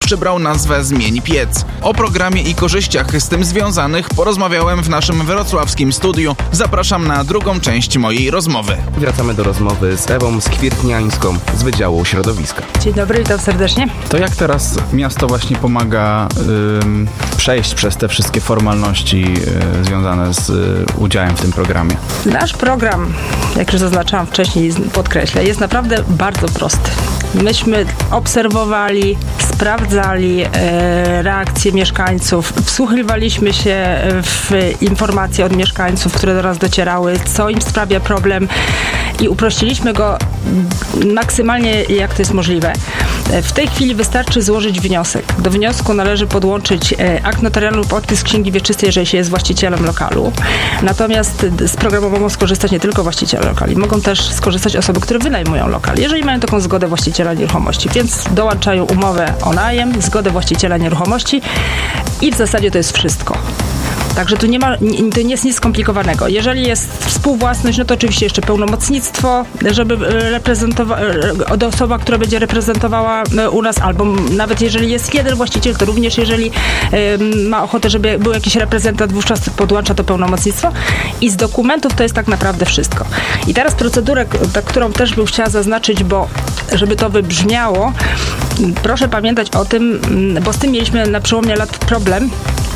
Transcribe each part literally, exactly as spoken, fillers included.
przybrał nazwę Zmień Piec. O programie i korzyściach z tym związanych porozmawiałem w naszym wrocławskim studiu. Zapraszam na drugą część mojej rozmowy. Wracamy do rozmowy z Ewą Skwiertniańską z Wydziału Środowiska. Dzień dobry, witam serdecznie. To jak teraz miasto właśnie pomaga ym, przejść przez te wszystkie formalności y, związane z y, udziałem w tym programie? Nasz program, jak już zaznaczałam wcześniej, podkreślę, jest naprawdę bardzo prosty. Myśmy obserwowali, sprawdzali e, reakcje mieszkańców, wsłuchiwaliśmy się w informacje od mieszkańców, które do nas docierały, co im sprawia problem i uprościliśmy go maksymalnie, jak to jest możliwe. W tej chwili wystarczy złożyć wniosek. Do wniosku należy podłączyć akt notarialny lub odpis księgi wieczystej, jeżeli się jest właścicielem lokalu. Natomiast z programu mogą skorzystać nie tylko właściciele lokali, mogą też skorzystać osoby, które wynajmują lokal, jeżeli mają taką zgodę właściciela nieruchomości. Więc dołączają umowę o najem, zgodę właściciela nieruchomości i w zasadzie to jest wszystko. Także tu nie ma, to nie jest nic skomplikowanego. Jeżeli jest współwłasność, no to oczywiście jeszcze pełnomocnictwo, żeby reprezentować, osoba, która będzie reprezentowała u nas, albo nawet jeżeli jest jeden właściciel, to również jeżeli ma ochotę, żeby był jakiś reprezentant, wówczas podłącza to pełnomocnictwo. I z dokumentów to jest tak naprawdę wszystko. I teraz procedurę, którą też bym chciała zaznaczyć, bo żeby to wybrzmiało, proszę pamiętać o tym, bo z tym mieliśmy na przełomie lat problem,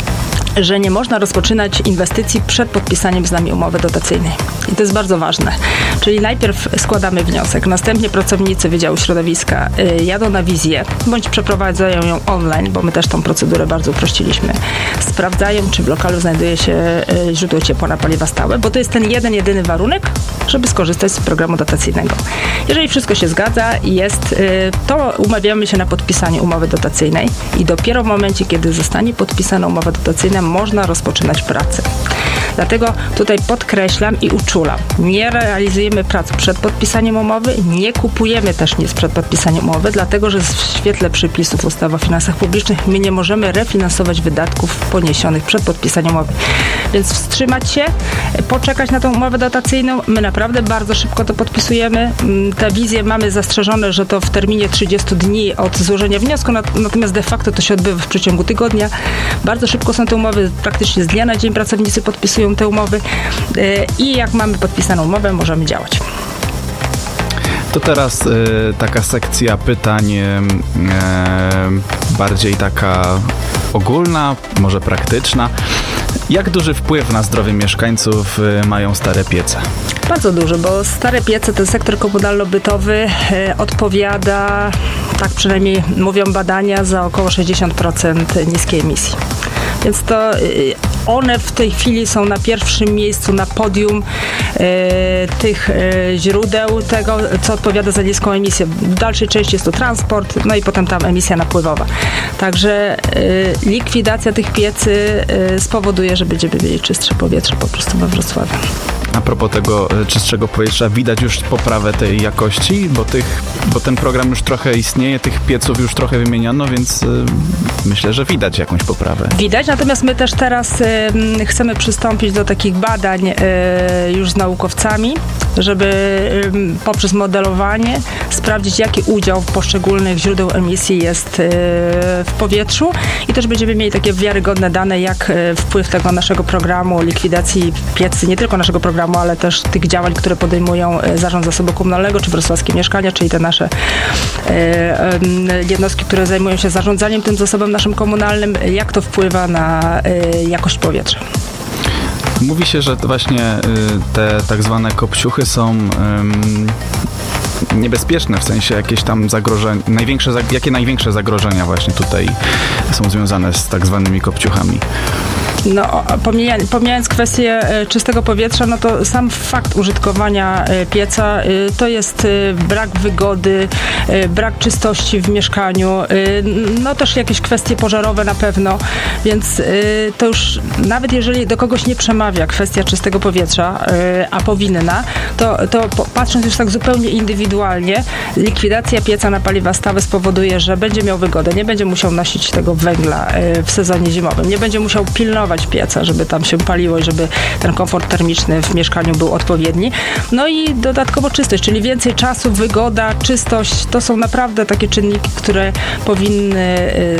że nie można rozpoczynać inwestycji przed podpisaniem z nami umowy dotacyjnej. I to jest bardzo ważne. Czyli najpierw składamy wniosek, następnie pracownicy Wydziału Środowiska y, jadą na wizję, bądź przeprowadzają ją online, bo my też tą procedurę bardzo uprościliśmy. Sprawdzają, czy w lokalu znajduje się y, źródło ciepła na paliwa stałe, bo to jest ten jeden, jedyny warunek, żeby skorzystać z programu dotacyjnego. Jeżeli wszystko się zgadza i jest, y, to umawiamy się na podpisanie umowy dotacyjnej i dopiero w momencie, kiedy zostanie podpisana umowa dotacyjna, można rozpoczynać pracę. Dlatego tutaj podkreślam i uczulam. Nie realizujemy prac przed podpisaniem umowy, nie kupujemy też nic przed podpisaniem umowy, dlatego że w świetle przepisów ustawy o finansach publicznych my nie możemy refinansować wydatków poniesionych przed podpisaniem umowy. Więc wstrzymać się, poczekać na tą umowę dotacyjną. My naprawdę bardzo szybko to podpisujemy. Tę wizję mamy zastrzeżone, że to w terminie trzydziestu dni od złożenia wniosku, natomiast de facto to się odbywa w przeciągu tygodnia. Bardzo szybko są te umowy, praktycznie z dnia na dzień pracownicy podpisują te umowy i jak mamy podpisaną umowę, możemy działać. To teraz y, taka sekcja pytań y, y, bardziej taka ogólna, może praktyczna. Jak duży wpływ na zdrowie mieszkańców y, mają stare piece? Bardzo duży, bo stare piece, ten sektor komunalno-bytowy y, odpowiada, tak przynajmniej mówią badania, za około sześćdziesiąt procent niskiej emisji. Więc to y, one w tej chwili są na pierwszym miejscu na podium y, tych y, źródeł tego, co odpowiada za niską emisję. W dalszej części jest to transport, no i potem tam emisja napływowa. Także y, likwidacja tych piecy y, spowoduje, że będziemy mieli czystsze powietrze po prostu we Wrocławiu. A propos tego czystszego powietrza, widać już poprawę tej jakości, bo, tych, bo ten program już trochę istnieje, tych pieców już trochę wymieniono, więc y, myślę, że widać jakąś poprawę. Widać, natomiast my też teraz y, chcemy przystąpić do takich badań y, już z naukowcami, żeby y, poprzez modelowanie sprawdzić, jaki udział poszczególnych źródeł emisji jest y, w powietrzu i też będziemy mieli takie wiarygodne dane, jak y, wpływ tego naszego programu likwidacji piecy, nie tylko naszego programu, ale też tych działań, które podejmują Zarząd Zasobu Komunalnego czy Wrocławskie Mieszkania, czyli te nasze y, y, jednostki, które zajmują się zarządzaniem tym zasobem naszym komunalnym, jak to wpływa na y, jakość powietrza. Mówi się, że to właśnie y, te tak zwane kopciuchy są y, niebezpieczne, w sensie jakieś tam zagrożenia, największe, jakie największe zagrożenia właśnie tutaj są związane z tak zwanymi kopciuchami? No, pomijając, pomijając kwestię czystego powietrza, no to sam fakt użytkowania pieca to jest brak wygody, brak czystości w mieszkaniu, no też jakieś kwestie pożarowe na pewno, więc to już nawet jeżeli do kogoś nie przemawia kwestia czystego powietrza, a powinna, to, to patrząc już tak zupełnie indywidualnie, likwidacja pieca na paliwa stałe spowoduje, że będzie miał wygodę, nie będzie musiał nosić tego węgla w sezonie zimowym, nie będzie musiał pilnować pieca, żeby tam się paliło i żeby ten komfort termiczny w mieszkaniu był odpowiedni. No i dodatkowo czystość, czyli więcej czasu, wygoda, czystość, to są naprawdę takie czynniki, które powinny